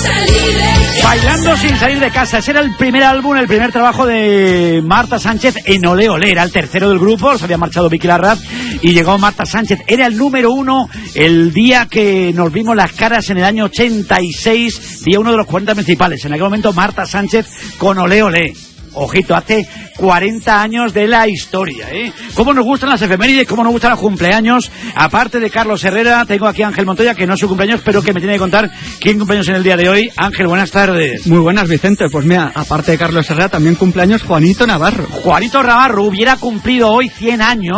Bailando sin salir de casa. Ese era el primer álbum, el primer trabajo de Marta Sánchez en Olé Olé. Era el tercero del grupo, se había marchado Vicky Larraz y llegó Marta Sánchez. Era el número 1 el día que nos vimos las caras en el año 86, día 1 de los 40 principales. En aquel momento Marta Sánchez con Olé Olé. Ojito, hace 40 años de la historia, ¿eh? Cómo nos gustan las efemérides, cómo nos gustan los cumpleaños. Aparte de Carlos Herrera, tengo aquí a Ángel Montoya, que no es su cumpleaños, pero que me tiene que contar quién cumpleaños en el día de hoy. Ángel, buenas tardes. Muy buenas, Vicente. Pues mira, aparte de Carlos Herrera, también cumpleaños Juanito Navarro. Juanito Navarro hubiera cumplido hoy 100 años,